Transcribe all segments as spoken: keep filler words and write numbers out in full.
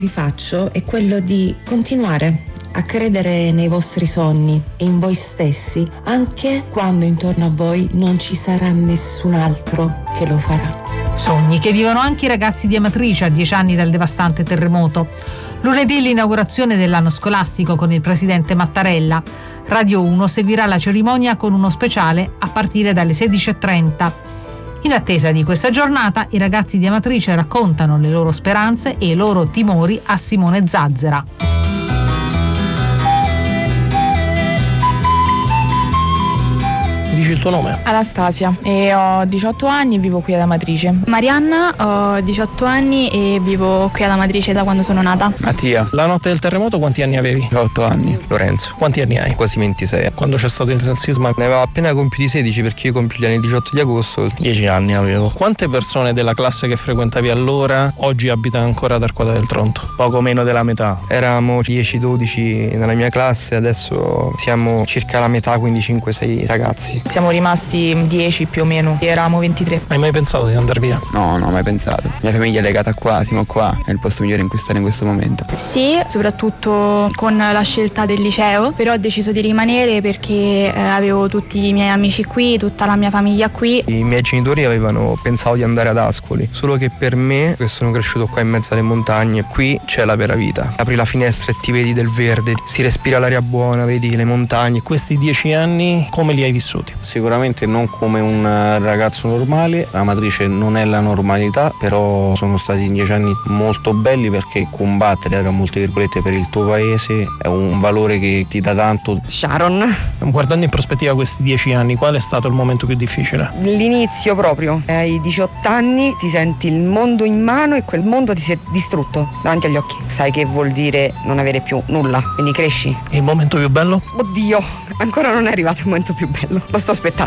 vi faccio è quello di continuare a credere nei vostri sogni e in voi stessi, anche quando intorno a voi non ci sarà nessun altro che lo farà. Sogni che vivono anche i ragazzi di Amatrice a dieci anni dal devastante terremoto. Lunedì l'inaugurazione dell'anno scolastico con il presidente Mattarella. Radio uno seguirà la cerimonia con uno speciale a partire dalle sedici e trenta. In attesa di questa giornata, i ragazzi di Amatrice raccontano le loro speranze e i loro timori a Simone Zazzera. Dici il tuo nome? Anastasia e ho diciotto anni e vivo qui ad Amatrice. Marianna, ho diciotto anni e vivo qui ad Amatrice da quando sono nata. Mattia. La notte del terremoto quanti anni avevi? otto anni. Lorenzo. Quanti anni hai? Quasi ventisei. Quando c'è stato il sisma? Ne avevo appena compiuti sedici perché io compio gli anni diciotto di agosto. dieci anni avevo. Quante persone della classe che frequentavi allora oggi abitano ancora ad Arquata del Tronto? Poco meno della metà. Eravamo dieci dodici nella mia classe, adesso siamo circa la metà, quindi cinque sei ragazzi. Siamo rimasti dieci più o meno, eravamo ventitré. Hai mai pensato di andare via? No, no, mai pensato. La mia famiglia è legata qua, siamo qua, è il posto migliore in cui stare in questo momento. Sì, soprattutto con la scelta del liceo, però ho deciso di rimanere perché eh, avevo tutti i miei amici qui, tutta la mia famiglia qui. I miei genitori avevano pensato di andare ad Ascoli, solo che per me, che sono cresciuto qua in mezzo alle montagne, qui c'è la vera vita. Apri la finestra e ti vedi del verde, si respira l'aria buona, vedi le montagne. Questi dieci anni come li hai vissuti? Sicuramente non come un ragazzo normale, Amatrice non è la normalità, però sono stati dieci anni molto belli perché combattere, tra molte virgolette, per il tuo paese è un valore che ti dà tanto. Sharon. Guardando in prospettiva questi dieci anni, qual è stato il momento più difficile? L'inizio proprio, ai diciotto anni ti senti il mondo in mano e quel mondo ti si è distrutto davanti agli occhi. Sai che vuol dire non avere più nulla, quindi cresci. E il momento più bello? Oddio, ancora non è arrivato il momento più bello, lo sto aspettando.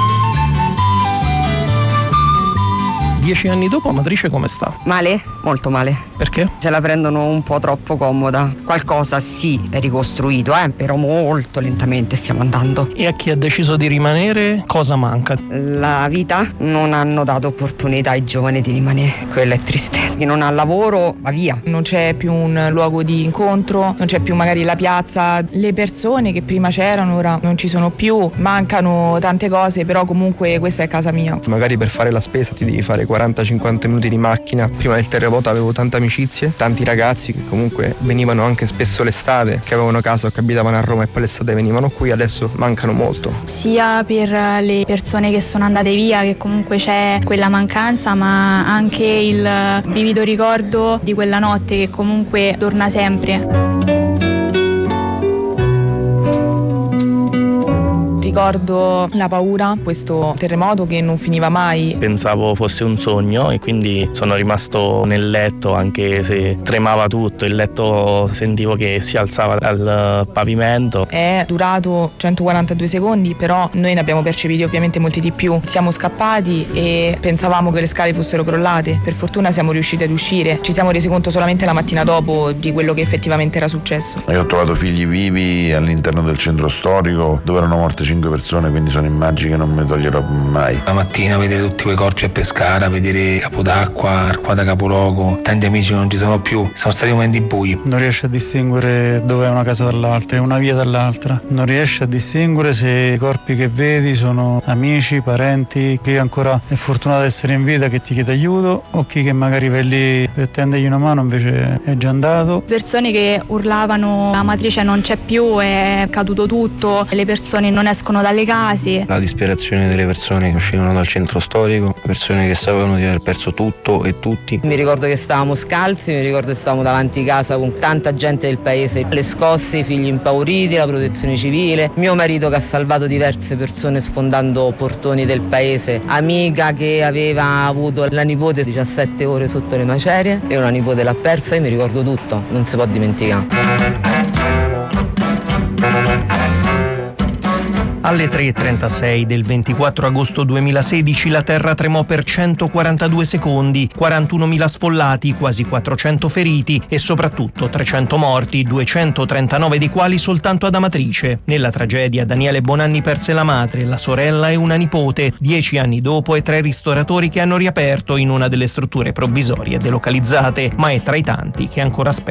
Dieci anni dopo Amatrice come sta? Male? Molto male. Perché? Se la prendono un po' troppo comoda. Qualcosa sì è ricostruito, eh, però molto lentamente stiamo andando. E a chi ha deciso di rimanere cosa manca? La vita, non hanno dato opportunità ai giovani di rimanere, quello è triste. Chi non ha lavoro va via. Non c'è più un luogo di incontro, non c'è più magari la piazza. Le persone che prima c'erano ora non ci sono più, mancano tante cose, però comunque questa è casa mia. Magari per fare la spesa ti devi fare quaranta cinquanta minuti di macchina. Prima del terremoto avevo tante amicizie, tanti ragazzi che comunque venivano anche spesso l'estate, che avevano casa o che abitavano a Roma e poi l'estate venivano qui, adesso mancano molto. Sia per le persone che sono andate via, che comunque c'è quella mancanza, ma anche il vivido ricordo di quella notte che comunque torna sempre. Ricordo la paura, questo terremoto che non finiva mai. Pensavo fosse un sogno e quindi sono rimasto nel letto, anche se tremava tutto, il letto sentivo che si alzava dal pavimento. È durato centoquarantadue secondi, però noi ne abbiamo percepiti ovviamente molti di più. Siamo scappati e pensavamo che le scale fossero crollate. Per fortuna siamo riusciti ad uscire. Ci siamo resi conto solamente la mattina dopo di quello che effettivamente era successo. Io ho trovato figli vivi all'interno del centro storico dove erano morte cinque persone, quindi sono immagini che non mi toglierò mai. La mattina vedere tutti quei corpi a Pescara, vedere Capodacqua, Arquata Capoluogo, tanti amici non ci sono più, sono stati momenti bui. Non riesci a distinguere dove è una casa dall'altra, è una via dall'altra, non riesci a distinguere se i corpi che vedi sono amici, parenti, chi ancora è fortunato ad essere in vita che ti chiede aiuto o chi che magari vai lì per tendergli una mano invece è già andato. Persone che urlavano Amatrice non c'è più, è caduto tutto, le persone non escono dalle case. La disperazione delle persone che uscivano dal centro storico, persone che sapevano di aver perso tutto e tutti. Mi ricordo che stavamo scalzi, mi ricordo che stavamo davanti a casa con tanta gente del paese, le scosse, i figli impauriti, la protezione civile, mio marito che ha salvato diverse persone sfondando portoni del paese, amica che aveva avuto la nipote diciassette ore sotto le macerie e una nipote l'ha persa, io mi ricordo tutto, non si può dimenticare. Alle tre e trentasei del ventiquattro agosto duemilasedici la terra tremò per centoquarantadue secondi, quarantunomila sfollati, quasi quattrocento feriti e soprattutto trecento morti, duecentotrentanove dei quali soltanto ad Amatrice. Nella tragedia Daniele Bonanni perse la madre, la sorella e una nipote, dieci anni dopo e tre ristoratori che hanno riaperto in una delle strutture provvisorie delocalizzate, ma è tra i tanti che ancora aspettano